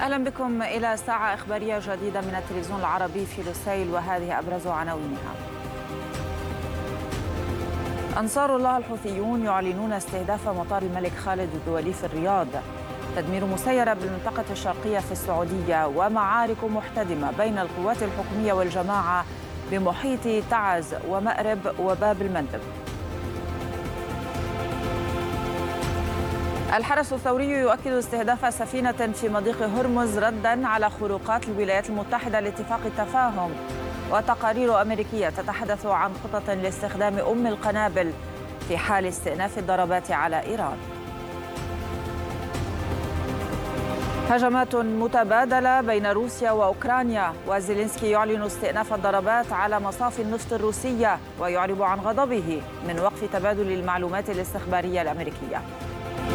أهلا بكم إلى ساعة إخبارية جديدة من التلفزيون العربي في لوسيل، وهذه أبرز عناوينها. أنصار الله الحوثيون يعلنون استهداف مطار الملك خالد الدولي في الرياض. تدمير مسيرة بالمنطقة الشرقية في السعودية، ومعارك محتدمة بين القوات الحكومية والجماعة بمحيط تعز ومأرب وباب المندب. الحرس الثوري يؤكد استهداف سفينة في مضيق هرمز رداً على خروقات الولايات المتحدة لاتفاق التفاهم. وتقارير أمريكية تتحدث عن خطط لاستخدام القنابل في حال استئناف الضربات على إيران. هجمات متبادلة بين روسيا وأوكرانيا، وزيلينسكي يعلن استئناف الضربات على مصافي النفط الروسية، ويعرب عن غضبه من وقف تبادل المعلومات الاستخبارية الأمريكية.